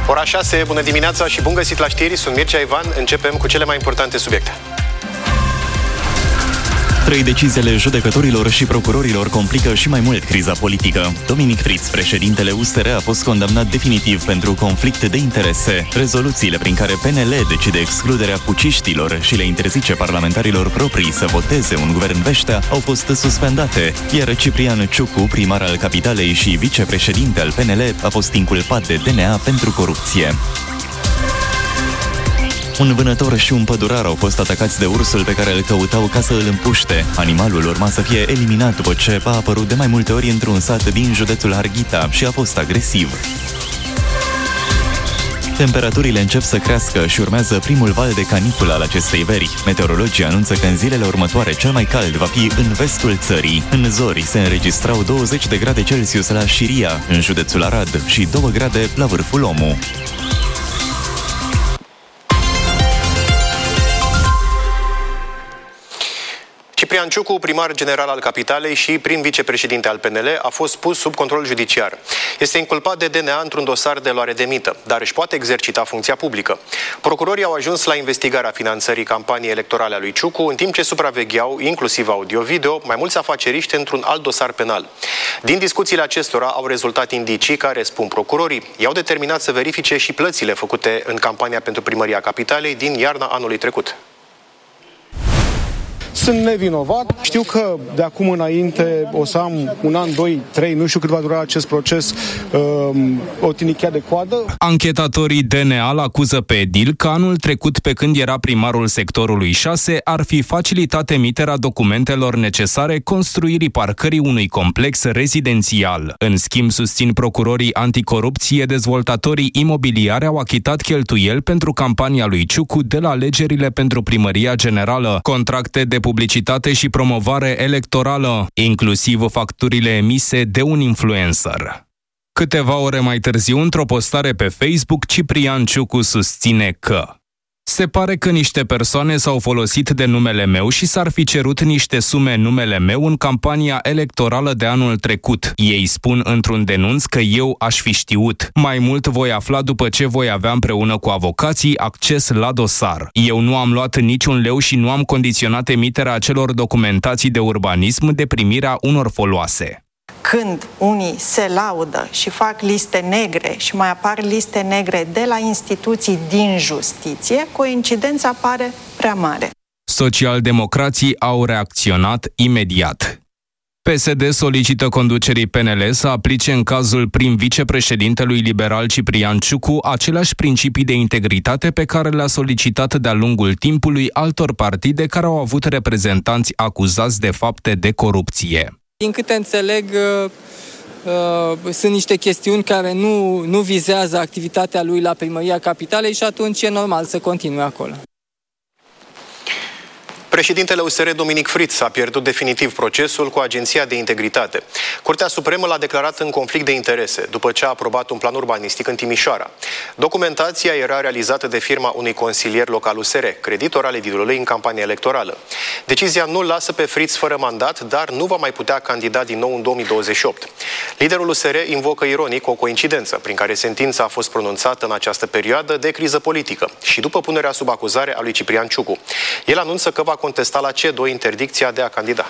Ora 6, bună dimineața și bun găsit la știri, sunt Mircea Ivan, începem cu cele mai importante subiecte. 3 deciziile judecătorilor și procurorilor complică și mai mult criza politică. Dominic Fritz, președintele USR, a fost condamnat definitiv pentru conflict de interese. Rezoluțiile prin care PNL decide excluderea puciștilor și le interzice parlamentarilor proprii să voteze un guvern Vestea au fost suspendate, iar Ciprian Ciucu, primar al capitalei și vicepreședinte al PNL, a fost inculpat de DNA pentru corupție. Un vânător și un pădurar au fost atacați de ursul pe care îl căutau ca să îl împuște. Animalul urma să fie eliminat după ce a apărut de mai multe ori într-un sat din județul Harghita și a fost agresiv. Temperaturile încep să crească și urmează primul val de caniculă al acestei veri. Meteorologii anunță că în zilele următoare cel mai cald va fi în vestul țării. În zori se înregistrau 20 de grade Celsius la Șiria, în județul Arad, și 2 grade la vârful Omu. Ciprian Ciucu, primar general al capitalei și prim vicepreședinte al PNL, a fost pus sub control judiciar. Este inculpat de DNA într-un dosar de luare de mită, dar își poate exercita funcția publică. Procurorii au ajuns la investigarea finanțării campaniei electorale a lui Ciucu, în timp ce supravegheau, inclusiv audio-video, mai mulți afaceriști într-un alt dosar penal. Din discuțiile acestora au rezultat indicii care, spun procurorii, i-au determinat să verifice și plățile făcute în campania pentru primăria capitalei din iarna anului trecut. Sunt nevinovat. Știu că de acum înainte o să am 1 an, 2, 3, nu știu cât va dura acest proces, o tinichea de coadă. Anchetatorii DNA îl acuză pe edil că anul trecut, pe când era primarul sectorului 6, ar fi facilitat emiterea documentelor necesare construirii parcării unui complex rezidențial. În schimb, susțin procurorii anticorupție, dezvoltatorii imobiliari au achitat cheltuieli pentru campania lui Ciucu de la alegerile pentru primăria generală, contracte de publicitate și promovare electorală, inclusiv facturile emise de un influencer. Câteva ore mai târziu, într-o postare pe Facebook, Ciprian Ciucu susține că se pare că niște persoane s-au folosit de numele meu și s-ar fi cerut niște sume în numele meu în campania electorală de anul trecut. Ei spun într-un denunț că eu aș fi știut. Mai mult voi afla după ce voi avea împreună cu avocații acces la dosar. Eu nu am luat niciun leu și nu am condiționat emiterea acelor documentații de urbanism de primirea unor foloase. Când unii se laudă și fac liste negre și mai apar liste negre de la instituții din justiție, coincidența pare prea mare. Socialdemocrații au reacționat imediat. PSD solicită conducerii PNL să aplice în cazul prim-vicepreședintelui liberal Ciprian Ciucu aceleași principii de integritate pe care le-a solicitat de-a lungul timpului altor partide care au avut reprezentanți acuzați de fapte de corupție. Din câte înțeleg, sunt niște chestiuni care nu vizează activitatea lui la primăria capitalei și atunci e normal să continue acolo. Președintele USR Dominic Fritz a pierdut definitiv procesul cu Agenția de Integritate. Curtea Supremă l-a declarat în conflict de interese după ce a aprobat un plan urbanistic în Timișoara. Documentația era realizată de firma unui consilier local USR, creditor al edilului în campania electorală. Decizia nu lasă pe Fritz fără mandat, dar nu va mai putea candida din nou în 2028. Liderul USR invocă ironic o coincidență prin care sentința a fost pronunțată în această perioadă de criză politică și după punerea sub acuzare a lui Ciprian Ciucu. El anunță că va contesta la C2 interdicția de a candida.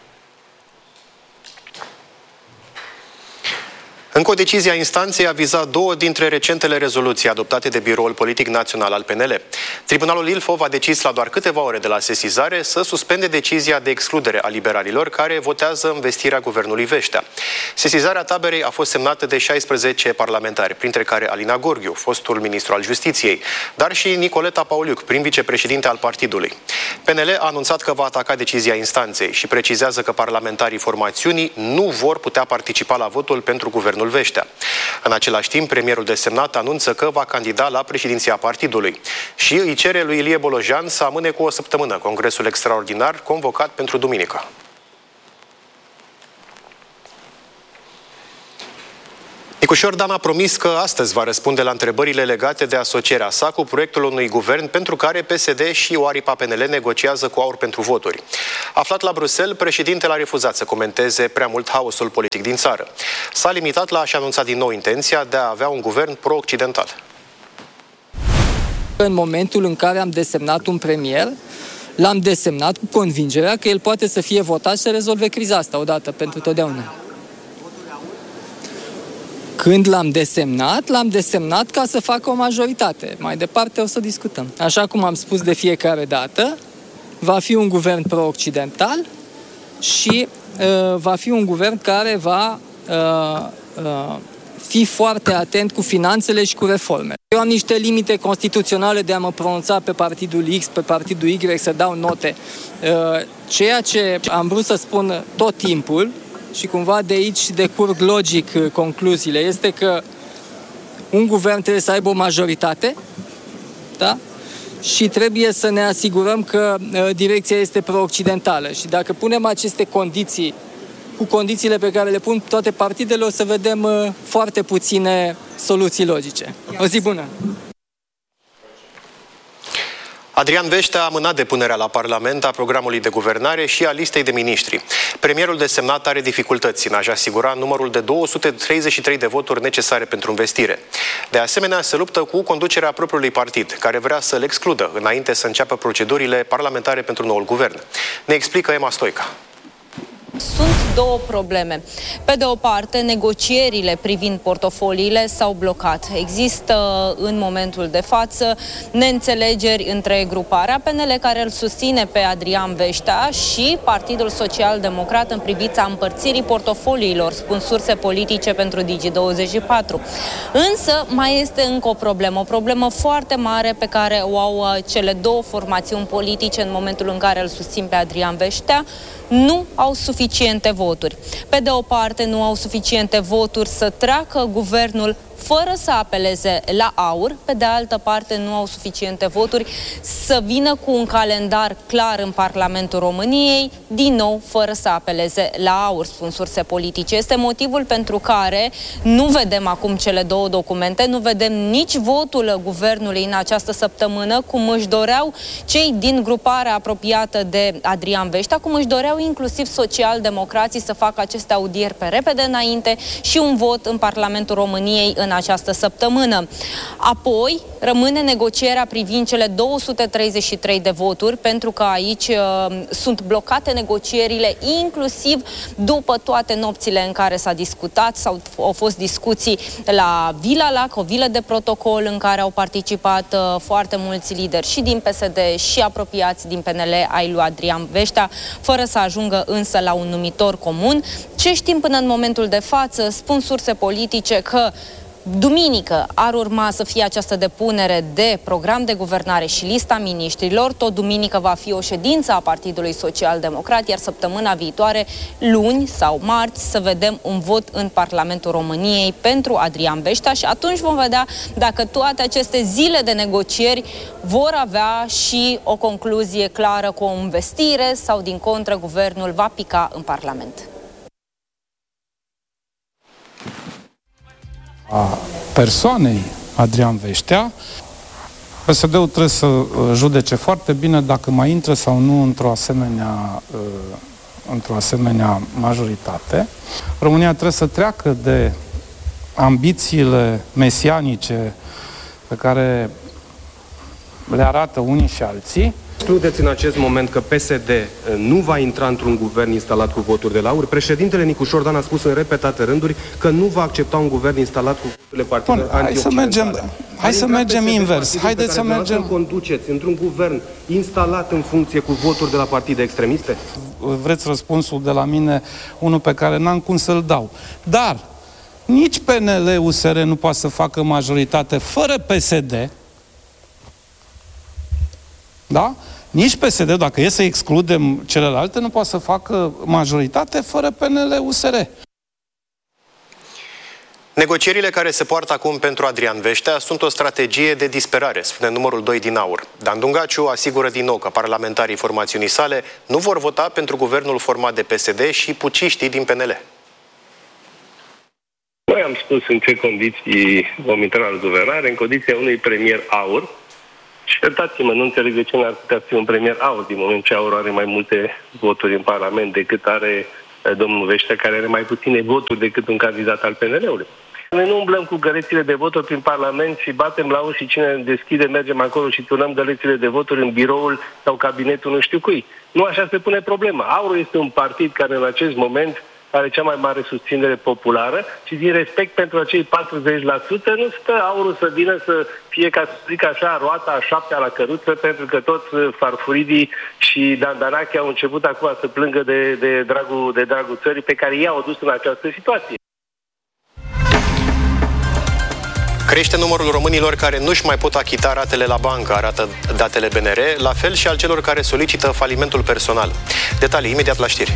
Încă o decizie a instanței a vizat 2 dintre recentele rezoluții adoptate de Biroul Politic Național al PNL. Tribunalul Ilfov a decis la doar câteva ore de la sesizare să suspende decizia de excludere a liberalilor care votează învestirea guvernului Vestea. Sesizarea taberei a fost semnată de 16 parlamentari, printre care Alina Gorghiu, fostul ministru al Justiției, dar și Nicoleta Pauliuc, prim vicepreședinte al partidului. PNL a anunțat că va ataca decizia instanței și precizează că parlamentarii formațiunii nu vor putea participa la votul pentru guvernul Vestea. În același timp, premierul desemnat anunță că va candida la președinția partidului și îi cere lui Ilie Bolojan să amâne cu o săptămână congresul extraordinar convocat pentru duminică. Nicușor Dan a promis că astăzi va răspunde la întrebările legate de asocierea sa cu proiectul unui guvern pentru care PSD și o aripa PNL negociază cu Aur pentru voturi. Aflat la Bruxelles, președintele a refuzat să comenteze prea mult haosul politic din țară. S-a limitat la a-și anunța din nou intenția de a avea un guvern pro-occidental. În momentul în care am desemnat un premier, l-am desemnat cu convingerea că el poate să fie votat și să rezolve criza asta odată pentru totdeauna. Când l-am desemnat ca să facă o majoritate. Mai departe o să discutăm. Așa cum am spus de fiecare dată, va fi un guvern pro-occidental și va fi un guvern care va fi foarte atent cu finanțele și cu reforme. Eu am niște limite constituționale de a mă pronunța pe partidul X, pe partidul Y, să dau note. Ceea ce am vrut să spun tot timpul, și cumva de aici decurg logic concluziile, este că un guvern trebuie să aibă o majoritate, da? Și trebuie să ne asigurăm că direcția este pro-occidentală. Și dacă punem aceste condiții cu condițiile pe care le pun toate partidele, o să vedem foarte puține soluții logice. O zi bună! Adrian Veștea a amânat depunerea la Parlament a programului de guvernare și a listei de miniștri. Premierul desemnat are dificultăți în a-și asigura numărul de 233 de voturi necesare pentru învestire. De asemenea, se luptă cu conducerea propriului partid, care vrea să-l excludă înainte să înceapă procedurile parlamentare pentru noul guvern. Ne explică Emma Stoica. Sunt două probleme. Pe de o parte, negocierile privind portofoliile s-au blocat. Există în momentul de față neînțelegeri între gruparea PNL, care îl susține pe Adrian Veștea, și Partidul Social-Democrat în privința împărțirii portofoliilor, spun surse politice pentru Digi24. Însă mai este încă o problemă foarte mare pe care o au cele două formațiuni politice în momentul în care îl susțin pe Adrian Veștea. Nu au suficiente voturi. Pe de o parte, nu au suficiente voturi să treacă guvernul fără să apeleze la aur, pe de altă parte nu au suficiente voturi să vină cu un calendar clar în Parlamentul României, din nou fără să apeleze la aur, spun surse politice. Este motivul pentru care nu vedem acum cele două documente, nu vedem nici votul guvernului în această săptămână, cum își doreau cei din gruparea apropiată de Adrian Veștea, cum își doreau inclusiv social-democrații să facă aceste audieri pe repede înainte și un vot în Parlamentul României în această săptămână. Apoi rămâne negocierea privind cele 233 de voturi, pentru că aici sunt blocate negocierile, inclusiv după toate nopțile în care s-a discutat, sau au fost discuții la Vila Lac, o vilă de protocol în care au participat foarte mulți lideri și din PSD și apropiați din PNL ai lui Adrian Veștea, fără să ajungă însă la un numitor comun. Ce știm până în momentul de față? Spun surse politice că duminică ar urma să fie această depunere de program de guvernare și lista miniștrilor. Tot duminică va fi o ședință a Partidului Social-Democrat, iar săptămâna viitoare, luni sau marți, să vedem un vot în Parlamentul României pentru Adrian Veștea și atunci vom vedea dacă toate aceste zile de negocieri vor avea și o concluzie clară cu o învestire sau, din contră, guvernul va pica în Parlament. A persoanei Adrian Veștea, PSD-ul trebuie să judece foarte bine dacă mai intră sau nu într-o asemenea majoritate. România trebuie să treacă de ambițiile mesianice pe care le arată unii și alții. Excludeți în acest moment că PSD nu va intra într-un guvern instalat cu voturi de la aur? Președintele Nicu Șordan a spus în repetate rânduri că nu va accepta un guvern instalat cu voturile partidelor anti-occidentale. Hai să mergem invers. Haideți să mergem. Conduceți într-un guvern instalat în funcție cu voturi de la partide extremiste? Vreți răspunsul de la mine, unul pe care n-am cum să-l dau. Dar nici PNL-USR nu poate să facă majoritate fără PSD. Da? Nici PSD, dacă e să excludem celelalte, nu poate să facă majoritate fără PNL-USR. Negocierile care se poartă acum pentru Adrian Veștea sunt o strategie de disperare, spune numărul 2 din AUR. Dan Dungaciu asigură din nou că parlamentarii formațiunii sale nu vor vota pentru guvernul format de PSD și puciștii din PNL. Noi am spus în ce condiții vom intra la guvernare, în condiția unui premier AUR. Și iertați-mă, nu înțeleg de ce n-ar putea fi un premier AUR, din moment ce AUR are mai multe voturi în Parlament decât are domnul Veștea, care are mai puține voturi decât un candidat al PNL-ului. Noi nu umblăm cu gălețile de voturi prin Parlament și batem la uși și cine deschide, mergem acolo și turnăm gălețile de voturi în biroul sau cabinetul nu știu cui. Nu așa se pune problema. AUR este un partid care în acest moment are cea mai mare susținere populară și din respect pentru acei 40% nu stă AUR-ul să vină să fie, ca să zic așa, roata a șaptea la căruță, pentru că toți Farfuridii și Dandanache au început acum să plângă de dragul țării pe care ei au dus în această situație. Crește numărul românilor care nu-și mai pot achita ratele la bancă, arată datele BNR, la fel și al celor care solicită falimentul personal. Detalii imediat la știri.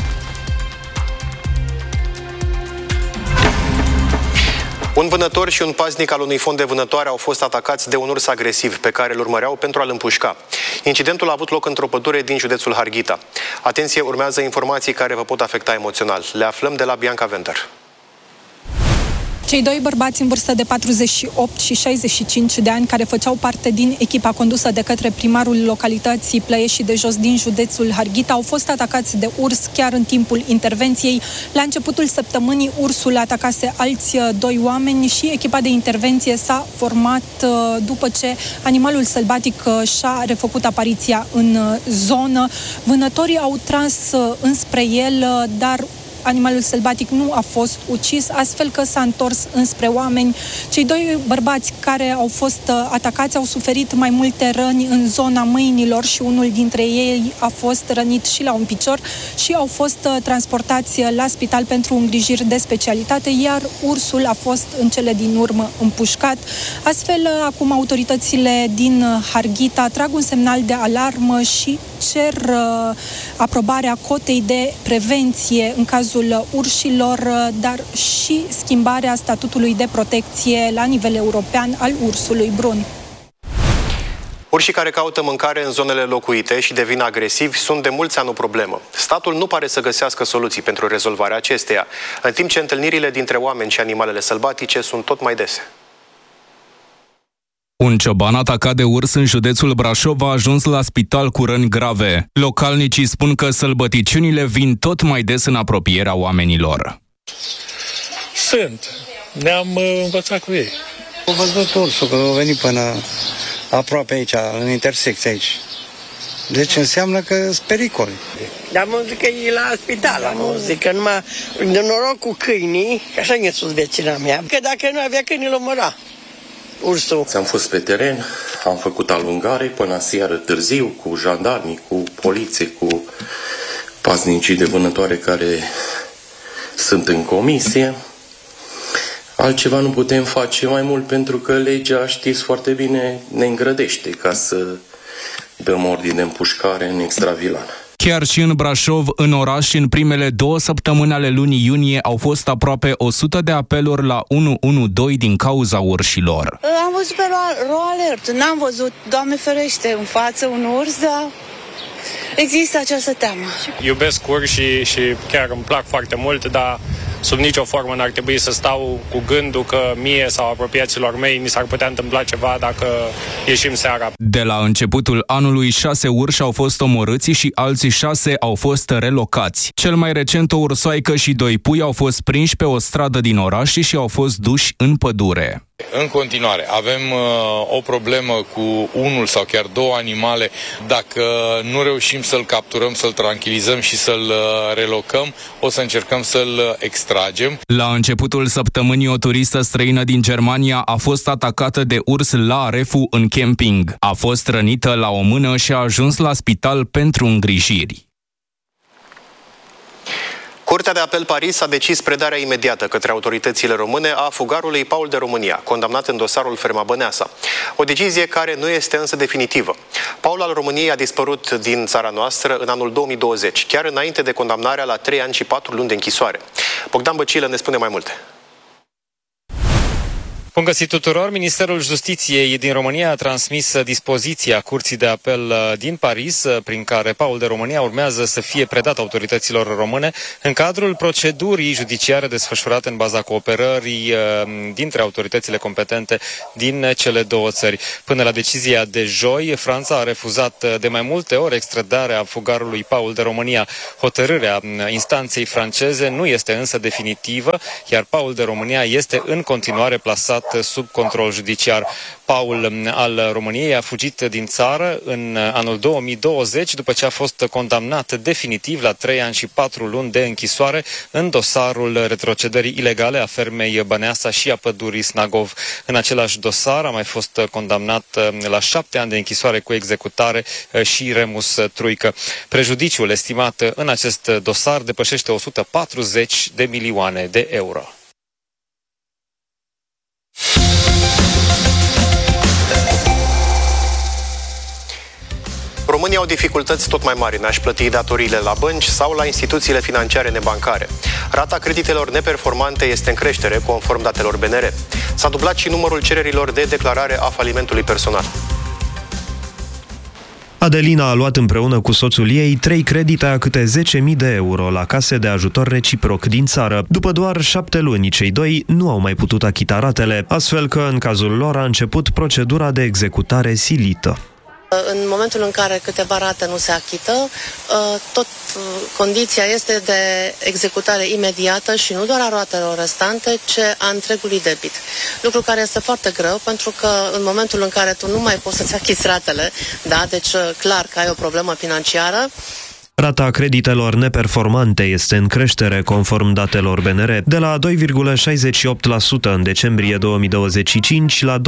Un vânător și un paznic al unui fond de vânătoare au fost atacați de un urs agresiv pe care îl urmăreau pentru a-l împușca. Incidentul a avut loc într-o pădure din județul Harghita. Atenție, urmează informații care vă pot afecta emoțional. Le aflăm de la Bianca Venter. Cei doi bărbați în vârstă de 48 și 65 de ani, care făceau parte din echipa condusă de către primarul localității Plăieșii de Jos din județul Harghita, au fost atacați de urs chiar în timpul intervenției. La începutul săptămânii, ursul atacase alți doi oameni și echipa de intervenție s-a format după ce animalul sălbatic și-a refăcut apariția în zonă. Vânătorii au tras înspre el, dar animalul sălbatic nu a fost ucis, astfel că s-a întors înspre oameni. Cei doi bărbați care au fost atacați au suferit mai multe răni în zona mâinilor și unul dintre ei a fost rănit și la un picior și au fost transportați la spital pentru îngrijiri de specialitate, iar ursul a fost în cele din urmă împușcat. Astfel, acum autoritățile din Harghita trag un semnal de alarmă și cer aprobarea cotei de prevenție în cazul urșilor, dar și schimbarea statutului de protecție la nivel european al ursului brun. Urșii care caută mâncare în zonele locuite și devin agresivi sunt de mulți ani o problemă. Statul nu pare să găsească soluții pentru rezolvarea acesteia, în timp ce întâlnirile dintre oameni și animalele sălbatice sunt tot mai dese. Un cioban atacat de urs în județul Brașov a ajuns la spital cu răni grave. Localnicii spun că sălbăticiunile vin tot mai des în apropierea oamenilor. Sunt. Ne-am învățat cu ei. Au văzut ursul, că au venit până aproape aici, în intersecție aici. Deci înseamnă că sunt pericole. Dar mă zic că e la spital, mă zic că numai de noroc cu câinii, că așa ne sus vecina mea, că dacă nu avea câinii, îl omora ursul. Am fost pe teren, am făcut alungare până seară târziu cu jandarmii, cu poliție, cu paznicii de vânătoare care sunt în comisie. Altceva nu putem face mai mult pentru că legea, știți foarte bine, ne îngrădește ca să dăm ordine de împușcare în extravilan. Chiar și în Brașov, în oraș, în primele 2 săptămâni ale lunii iunie au fost aproape 100 de apeluri la 112 din cauza urșilor. Am văzut pe RoAlert, n-am văzut, Doamne ferește, în față un urs, dar există această teamă. Iubesc urșii și chiar îmi plac foarte mult, dar sub nicio formă n-ar trebui să stau cu gândul că mie sau apropiaților mei mi s-ar putea întâmpla ceva dacă ieșim seara. De la începutul anului, 6 urși au fost omorâți și alții 6 au fost relocați. Cel mai recent, o ursoaică și 2 pui au fost prinși pe o stradă din oraș și au fost duși în pădure. În continuare, avem o problemă cu unul sau chiar 2 animale. Dacă nu reușim să-l capturăm, să-l tranquilizăm și să-l relocăm, o să încercăm să-l extragem. La începutul săptămânii, o turistă străină din Germania a fost atacată de urs la Arefu în camping. A fost rănită la o mână și a ajuns la spital pentru îngrijiri. Curtea de Apel Paris a decis predarea imediată către autoritățile române a fugarului Paul de România, condamnat în dosarul Ferma Băneasa. O decizie care nu este însă definitivă. Paul al României a dispărut din țara noastră în anul 2020, chiar înainte de condamnarea la 3 ani și 4 luni de închisoare. Bogdan Băcilă ne spune mai multe. Bun găsit tuturor! Ministerul Justiției din România a transmis dispoziția Curții de Apel din Paris, prin care Paul de România urmează să fie predat autorităților române în cadrul procedurii judiciare desfășurate în baza cooperării dintre autoritățile competente din cele două țări. Până la decizia de joi, Franța a refuzat de mai multe ori extradarea fugarului Paul de România. Hotărârea instanței franceze nu este însă definitivă, iar Paul de România este în continuare plasat sub control judiciar. Paul al României a fugit din țară în anul 2020 după ce a fost condamnat definitiv la 3 ani și 4 luni de închisoare în dosarul retrocedării ilegale a fermei Băneasa și a pădurii Snagov. În același dosar a mai fost condamnat la 7 ani de închisoare cu executare și remus truică. Prejudiciul estimat în acest dosar depășește 140 de milioane de euro. Românii au dificultăți tot mai mari în a-și plăti datoriile la bănci sau la instituțiile financiare nebancare. Rata creditelor neperformante este în creștere, conform datelor BNR. S-a dublat și numărul cererilor de declarare a falimentului personal. Adelina a luat împreună cu soțul ei 3 credite a câte 10.000 de euro la case de ajutor reciproc din țară. După doar 7 luni, cei doi nu au mai putut achita ratele, astfel că în cazul lor a început procedura de executare silită. În momentul în care câteva rate nu se achită, tot condiția este de executare imediată și nu doar a ratelor restante, ci a întregului debit. Lucru care este foarte greu, pentru că în momentul în care tu nu mai poți să-ți achiți ratele, da, deci clar că ai o problemă financiară. Rata creditelor neperformante este în creștere, conform datelor BNR, de la 2,68% în decembrie 2025 la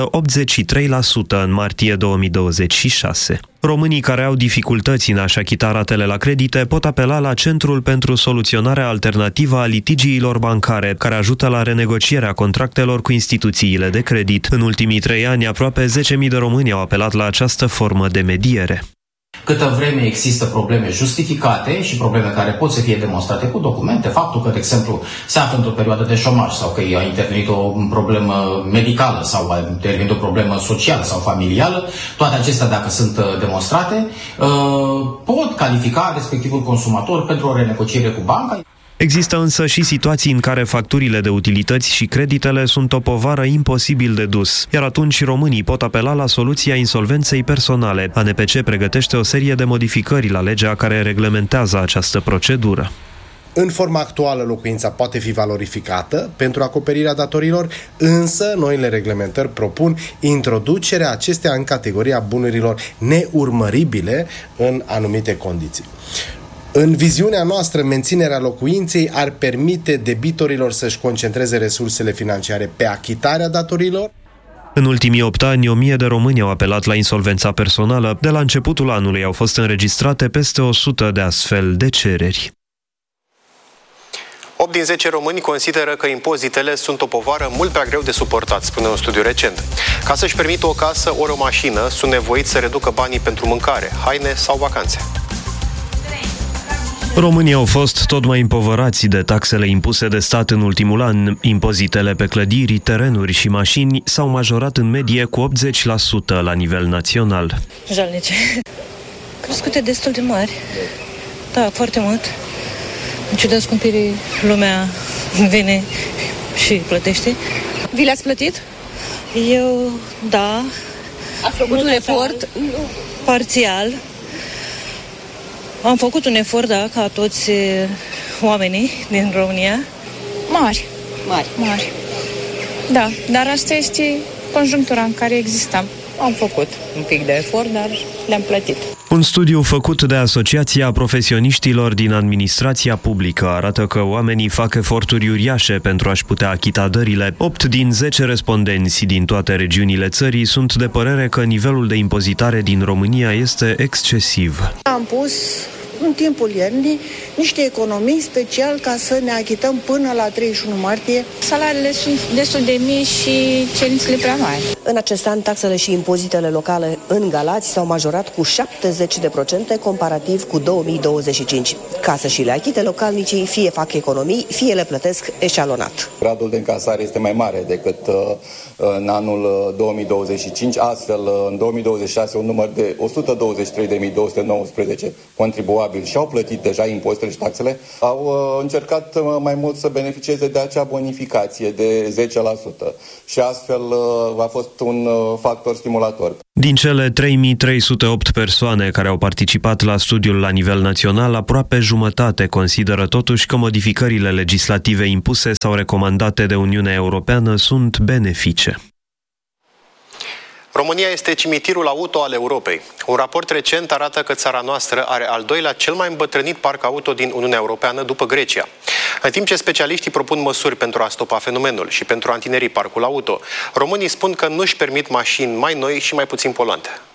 2,83% în martie 2026. Românii care au dificultăți în a-și achita ratele la credite pot apela la Centrul pentru Soluționarea Alternativă a Litigiilor Bancare, care ajută la renegocierea contractelor cu instituțiile de credit. În ultimii 3 ani, aproape 10.000 de români au apelat la această formă de mediere. Câtă vreme există probleme justificate și probleme care pot să fie demonstrate cu documente, faptul că, de exemplu, se află într-o perioadă de șomaj sau că a intervenit o problemă medicală sau a intervenit o problemă socială sau familială, toate acestea, dacă sunt demonstrate, pot califica respectivul consumator pentru o renegociere cu banca. Există însă și situații în care facturile de utilități și creditele sunt o povară imposibil de dus, iar atunci românii pot apela la soluția insolvenței personale. ANPC pregătește o serie de modificări la legea care reglementează această procedură. În forma actuală, locuința poate fi valorificată pentru acoperirea datorilor, însă noile reglementări propun introducerea acesteia în categoria bunurilor neurmăribile în anumite condiții. În viziunea noastră, menținerea locuinței ar permite debitorilor să-și concentreze resursele financiare pe achitarea datorilor. În ultimii 8 ani, 1000 de români au apelat la insolvența personală. De la începutul anului au fost înregistrate peste 100 de astfel de cereri. 8 din 10 români consideră că impozitele sunt o povară mult prea greu de suportat, spune un studiu recent. Ca să-și permită o casă ori o mașină, sunt nevoiți să reducă banii pentru mâncare, haine sau vacanțe. Românii au fost tot mai împovărați de taxele impuse de stat în ultimul an. Impozitele pe clădiri, terenuri și mașini s-au majorat în medie cu 80% la nivel național. Jalnice. Crescute destul de mari. Da, foarte mult. În ciuda scumpirii, lumea vine și plătește. Vi le-ați plătit? Eu, da. Ați făcut un efort? Parțial. Am făcut un efort, da, ca toți oamenii din România. Mari. Da, dar asta este conjunctura în care existam. Am făcut un pic de efort, dar le-am plătit. Un studiu făcut de Asociația Profesioniștilor din Administrația Publică arată că oamenii fac eforturi uriașe pentru a-și putea achita dările. 8 din 10 respondenți din toate regiunile țării sunt de părere că nivelul de impozitare din România este excesiv. Am pus în timpul iernii niște economii special ca să ne achităm până la 31 martie. Salariile sunt destul de mici și cerințele prea mari. În acest an, taxele și impozitele locale în Galați s-au majorat cu 70% comparativ cu 2025. Ca să și le achite, localnicii fie fac economii, fie le plătesc eșalonat. Gradul de încasare este mai mare decât în anul 2025, astfel în 2026 un număr de 123.219 contribuabili și-au plătit deja impozitele și taxele, au încercat mai mult să beneficieze de acea bonificație de 10% și astfel a fost un factor stimulator. Din cele 3.308 persoane care au participat la studiul la nivel național, aproape jumătate consideră totuși că modificările legislative impuse sau recomandate de Uniunea Europeană sunt benefice. România este cimitirul auto al Europei. Un raport recent arată că țara noastră are al doilea cel mai îmbătrânit parc auto din Uniunea Europeană după Grecia. În timp ce specialiștii propun măsuri pentru a stopa fenomenul și pentru a întineri parcul auto, românii spun că nu își permit mașini mai noi și mai puțin poluante.